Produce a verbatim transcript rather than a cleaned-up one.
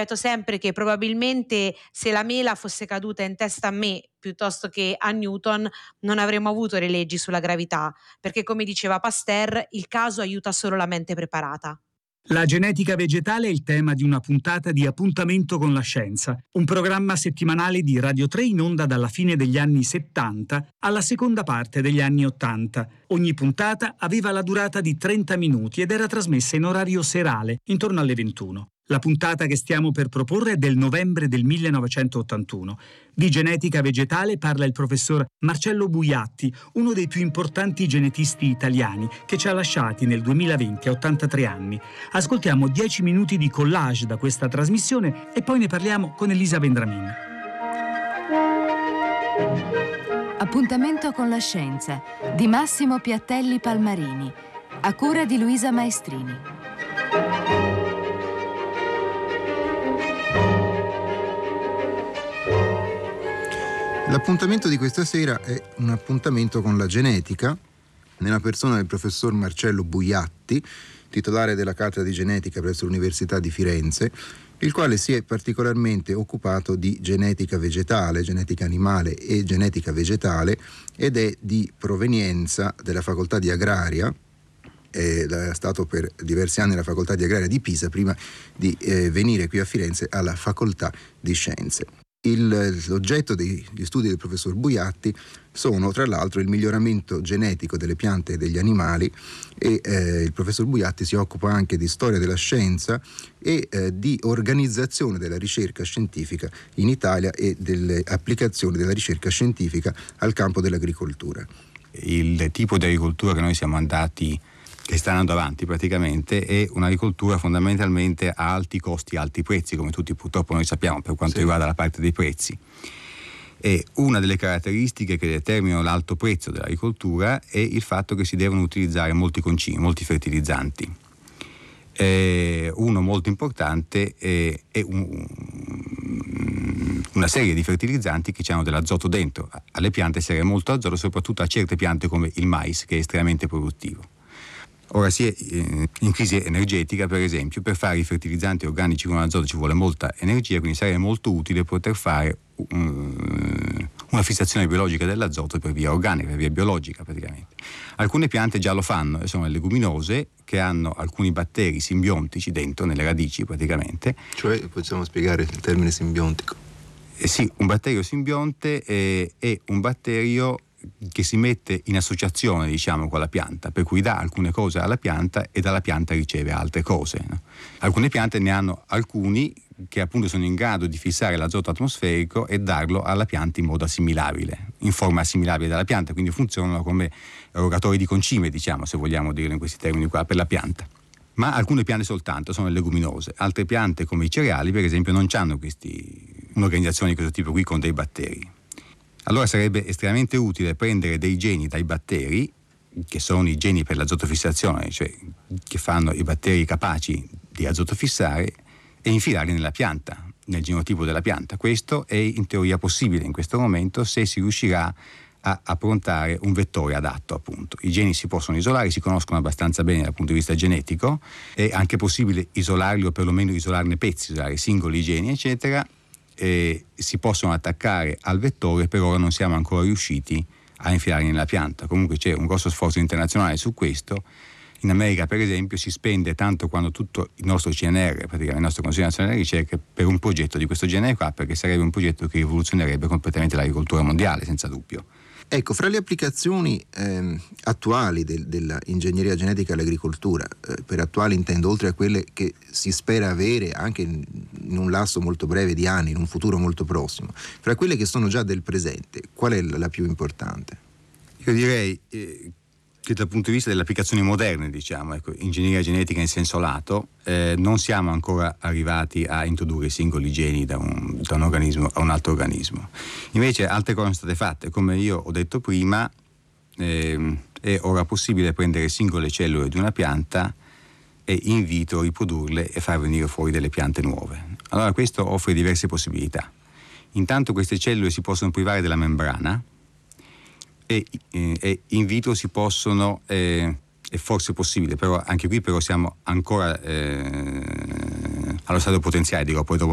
ripeto sempre che probabilmente se la mela fosse caduta in testa a me piuttosto che a Newton non avremmo avuto le leggi sulla gravità, perché come diceva Pasteur, il caso aiuta solo la mente preparata. La genetica vegetale è il tema di una puntata di Appuntamento con la scienza, un programma settimanale di Radio tre in onda dalla fine degli anni settanta alla seconda parte degli anni ottanta. Ogni puntata aveva la durata di trenta minuti ed era trasmessa in orario serale, intorno alle ventuno. La puntata che stiamo per proporre è del novembre del millenovecentottantuno. Di genetica vegetale parla il professor Marcello Buiatti, uno dei più importanti genetisti italiani, che ci ha lasciati nel duemilaventi a ottantatré anni. Ascoltiamo dieci minuti di collage da questa trasmissione e poi ne parliamo con Elisa Vendramin. Appuntamento con la scienza di Massimo Piattelli Palmarini, a cura di Luisa Maestrini. L'appuntamento di questa sera è un appuntamento con la genetica, nella persona del professor Marcello Buiatti, titolare della cattedra di genetica presso l'Università di Firenze, il quale si è particolarmente occupato di genetica vegetale, genetica animale e genetica vegetale, ed è di provenienza della facoltà di agraria. È stato per diversi anni alla facoltà di agraria di Pisa prima di eh, venire qui a Firenze alla facoltà di scienze. Il, l'oggetto degli studi del professor Buiatti sono tra l'altro il miglioramento genetico delle piante e degli animali e eh, il professor Buiatti si occupa anche di storia della scienza e eh, di organizzazione della ricerca scientifica in Italia e delle applicazioni della ricerca scientifica al campo dell'agricoltura. Il tipo di agricoltura che noi siamo andati che sta andando avanti praticamente è un'agricoltura fondamentalmente a alti costi, alti prezzi, come tutti purtroppo noi sappiamo per quanto sì. riguarda la parte dei prezzi. E una delle caratteristiche che determinano l'alto prezzo dell'agricoltura è il fatto che si devono utilizzare molti concimi, molti fertilizzanti. E uno molto importante è, è un, una serie di fertilizzanti che hanno dell'azoto dentro. Alle piante serve molto azoto, soprattutto a certe piante come il mais, che è estremamente produttivo. Ora si è in crisi energetica, per esempio, per fare i fertilizzanti organici con azoto ci vuole molta energia, quindi sarebbe molto utile poter fare un, una fissazione biologica dell'azoto per via organica, per via biologica praticamente. Alcune piante già lo fanno, e sono le leguminose, che hanno alcuni batteri simbiontici dentro, nelle radici praticamente. Cioè, possiamo spiegare il termine simbiontico? Eh sì, un batterio simbionte è, è un batterio che si mette in associazione, diciamo, con la pianta, per cui dà alcune cose alla pianta e dalla pianta riceve altre cose, no? Alcune piante ne hanno alcuni che appunto sono in grado di fissare l'azoto atmosferico e darlo alla pianta in modo assimilabile, in forma assimilabile dalla pianta, quindi funzionano come erogatori di concime, diciamo, se vogliamo dirlo in questi termini qua, per la pianta. Ma alcune piante soltanto sono le leguminose, altre piante come i cereali, per esempio, non hanno questi, un'organizzazione di questo tipo qui con dei batteri. Allora sarebbe estremamente utile prendere dei geni dai batteri, che sono i geni per l'azotofissazione, cioè che fanno i batteri capaci di azotofissare, e infilarli nella pianta, nel genotipo della pianta. Questo è in teoria possibile in questo momento se si riuscirà a approntare un vettore adatto, appunto. I geni si possono isolare, si conoscono abbastanza bene dal punto di vista genetico, è anche possibile isolarli o perlomeno isolarne pezzi, isolare singoli geni, eccetera. E si possono attaccare al vettore, per ora non siamo ancora riusciti a infilarli nella pianta. Comunque c'è un grosso sforzo internazionale su questo. In America, per esempio, si spende tanto quanto tutto il nostro C N R, praticamente il nostro Consiglio Nazionale di Ricerca, per un progetto di questo genere qua, perché sarebbe un progetto che rivoluzionerebbe completamente l'agricoltura mondiale, senza dubbio. Ecco, fra le applicazioni ehm, attuali del, dell'ingegneria genetica all'agricoltura, eh, per attuali intendo oltre a quelle che si spera avere anche in, in un lasso molto breve di anni, in un futuro molto prossimo, fra quelle che sono già del presente, qual è la, la più importante? Io direi eh, che dal punto di vista delle applicazioni moderne, diciamo, ecco, ingegneria genetica in senso lato, eh, non siamo ancora arrivati a introdurre singoli geni da un, da un organismo a un altro organismo. Invece altre cose sono state fatte, come io ho detto prima, eh, è ora possibile prendere singole cellule di una pianta e in vitro riprodurle e far venire fuori delle piante nuove. Allora questo offre diverse possibilità. Intanto queste cellule si possono privare della membrana, E, eh, e in vitro si possono, eh, è forse possibile, però anche qui però siamo ancora eh, allo stadio potenziale, dirò poi dopo